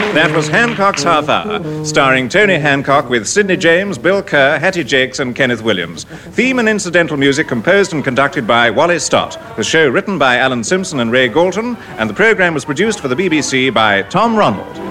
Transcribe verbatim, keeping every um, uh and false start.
That was Hancock's Half Hour, starring Tony Hancock with Sidney James, Bill Kerr, Hattie Jakes and Kenneth Williams. Theme and incidental music composed and conducted by Wally Stott. The show written by Alan Simpson and Ray Galton, and the programme was produced for the B B C by Tom Ronald.